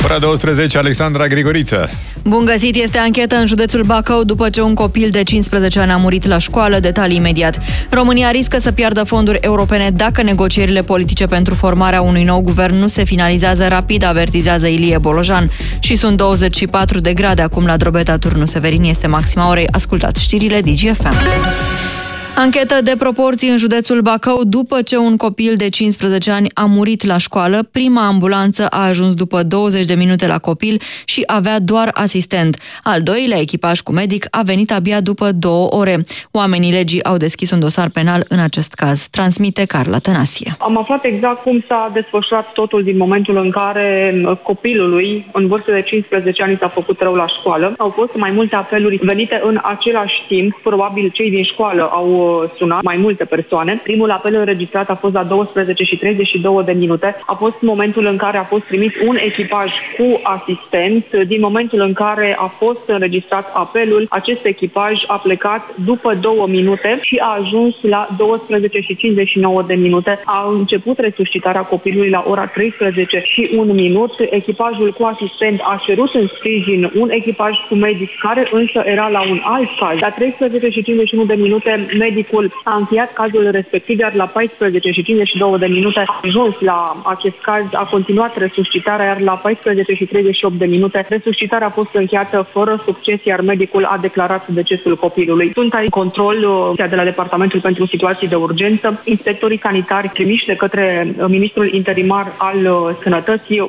Ora 12, Alexandra Grigoriță. Bun găsit, este anchetă în județul Bacău după ce un copil de 15 ani a murit la școală. Detalii imediat. România riscă să piardă fonduri europene dacă negocierile politice pentru formarea unui nou guvern nu se finalizează rapid, avertizează Ilie Bolojan. Și sunt 24 de grade acum la Drobeta Turnu Severin. Este maxima orei. Ascultați știrile DGFM. Anchetă de proporții în județul Bacău după ce un copil de 15 ani a murit la școală. Prima ambulanță a ajuns după 20 de minute la copil și avea doar asistent. Al doilea echipaj cu medic a venit abia după 2 ore. Oamenii legii au deschis un dosar penal în acest caz. Transmite Carla Tănasie. Am aflat exact cum s-a desfășurat totul din momentul în care copilului, în vârstă de 15 ani, s-a făcut rău la școală. Au fost mai multe apeluri venite în același timp. Probabil cei din școală au sunat mai multe persoane. Primul apel înregistrat a fost la 12:32 de minute. A fost momentul în care a fost trimis un echipaj cu asistent. Din momentul în care a fost înregistrat apelul, acest echipaj a plecat după 2 minute și a ajuns la 12:59 de minute. A început resuscitarea copilului la ora 13:01. Echipajul cu asistent a cerut în sprijin un echipaj cu medic care însă era la un alt caz. La 13:51 de minute, medicul a încheiat cazul respectiv, iar la 14:52 de minute a ajuns la acest caz, a continuat resuscitarea, iar la 14:38 de minute resuscitarea a fost încheiată fără succes, iar medicul a declarat decesul copilului. Sunt aici control de la Departamentul pentru Situații de Urgență, inspectorii sanitari trimiși de către ministrul interimar al Sănătății.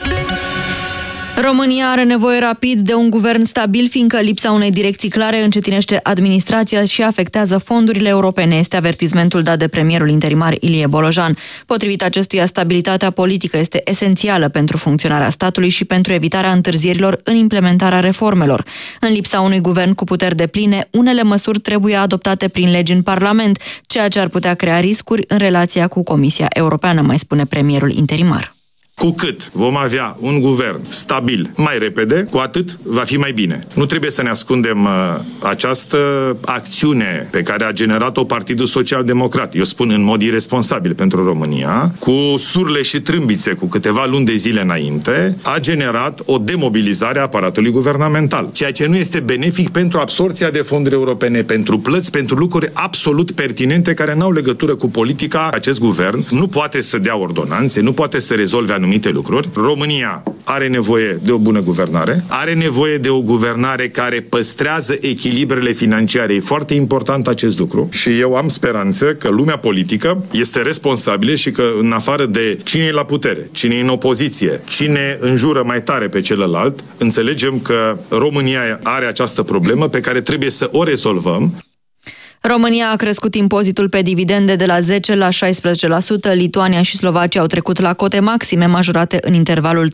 România are nevoie rapid de un guvern stabil, fiindcă lipsa unei direcții clare încetinește administrația și afectează fondurile europene. Este avertismentul dat de premierul interimar Ilie Bolojan. Potrivit acestuia, stabilitatea politică este esențială pentru funcționarea statului și pentru evitarea întârzierilor în implementarea reformelor. În lipsa unui guvern cu puteri depline, unele măsuri trebuie adoptate prin legi în Parlament, ceea ce ar putea crea riscuri în relația cu Comisia Europeană, mai spune premierul interimar. Cu cât vom avea un guvern stabil mai repede, cu atât va fi mai bine. Nu trebuie să ne ascundem această acțiune pe care a generat-o Partidul Social-Democrat, eu spun în mod irresponsabil pentru România, cu surle și trâmbițe cu câteva luni de zile înainte, a generat o demobilizare a aparatului guvernamental, ceea ce nu este benefic pentru absorția de fonduri europene, pentru plăți, pentru lucruri absolut pertinente care n-au legătură cu politica. Acest guvern nu poate să dea ordonanțe, nu poate să rezolve anumite lucruri. România are nevoie de o bună guvernare, are nevoie de o guvernare care păstrează echilibrele financiare. E foarte important acest lucru și eu am speranță că lumea politică este responsabilă și că în afară de cine e la putere, cine e în opoziție, cine înjură mai tare pe celălalt, înțelegem că România are această problemă pe care trebuie să o rezolvăm. România a crescut impozitul pe dividende de la 10 la 16%, Lituania și Slovacia au trecut la cote maxime majorate în intervalul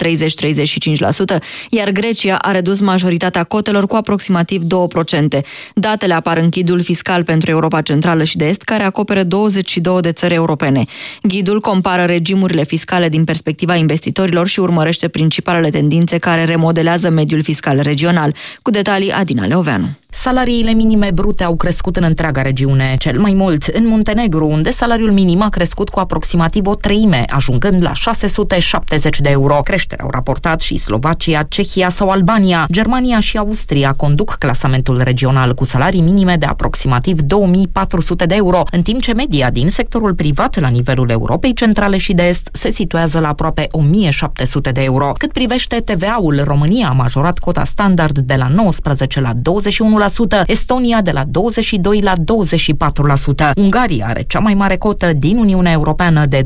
30-35%, iar Grecia a redus majoritatea cotelor cu aproximativ 2%. Datele apar în ghidul fiscal pentru Europa Centrală și de Est, care acoperă 22 de țări europene. Ghidul compară regimurile fiscale din perspectiva investitorilor și urmărește principalele tendințe care remodelează mediul fiscal regional. Cu detalii, Adina Leoveanu. Salariile minime brute au crescut în întreaga regiune, cel mai mult în Muntenegru, unde salariul minim a crescut cu aproximativ o treime, ajungând la 670 de euro. Creșterea au raportat și Slovacia, Cehia sau Albania. Germania și Austria conduc clasamentul regional cu salarii minime de aproximativ 2400 de euro, în timp ce media din sectorul privat la nivelul Europei Centrale și de Est se situează la aproape 1700 de euro. Cât privește TVA-ul, România a majorat cota standard de la 19 la 21%, Estonia de la 22 la 24%. Ungaria are cea mai mare cotă din Uniunea Europeană de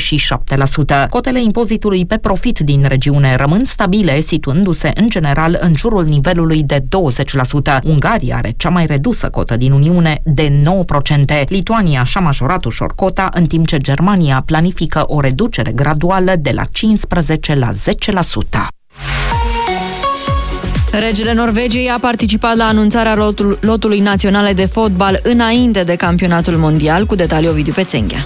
27%. Cotele impozitului pe profit din regiune rămân stabile, situându-se în general în jurul nivelului de 20%. Ungaria are cea mai redusă cotă din Uniune de 9%. Lituania și-a majorat ușor cota, în timp ce Germania planifică o reducere graduală de la 15 la 10%. Regele Norvegiei a participat la anunțarea lotului naționale de fotbal înainte de campionatul mondial, cu detalii Ovidiu Pețenghea.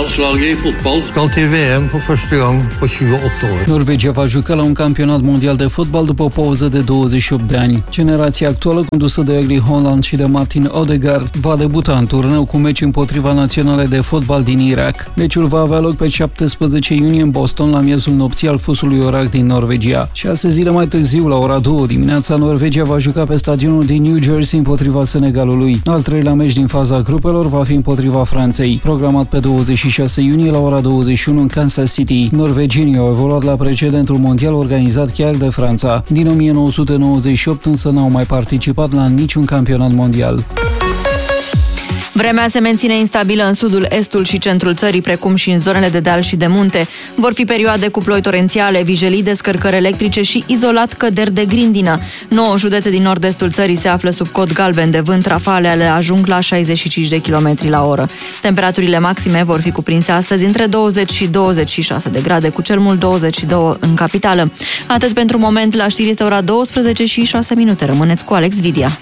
Norvegia va juca la un campionat mondial de fotbal după o pauză de 28 de ani. Generația actuală, condusă de Erling Haaland și de Martin Odegaard, va debuta în turneu cu meci împotriva naționalei de fotbal din Irak. Meciul va avea loc pe 17 iunie în Boston, la miezul nopții al fustului orac din Norvegia. 6 zile mai târziu, la ora 2 dimineața, Norvegia va juca pe stadionul din New Jersey împotriva Senegalului. Al treilea meci din faza grupelor va fi împotriva Franței, programat pe 26 iunie la ora 21 în Kansas City. Norvegienii au evoluat la precedentul mondial organizat chiar de Franța. Din 1998 însă n-au mai participat la niciun campionat mondial. Vremea se menține instabilă în sudul, estul și centrul țării, precum și în zonele de deal și de munte. Vor fi perioade cu ploi torențiale, vijelii, descărcări electrice și izolat căderi de grindină. 9 județe din nord-estul țării se află sub cod galben de vânt, rafalele ajung la 65 de km la oră. Temperaturile maxime vor fi cuprinse astăzi între 20 și 26 de grade, cu cel mult 22 în capitală. Atât pentru moment, la știri este ora 12 și 6 minute. Rămâneți cu Alex Vidia.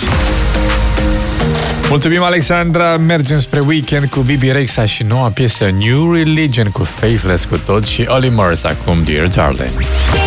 Mulțumim, Alexandra! Mergem spre weekend cu Bibi Rexha și noua piesă New Religion cu Faithless cu tot și Olly Murs acum Dear Darling.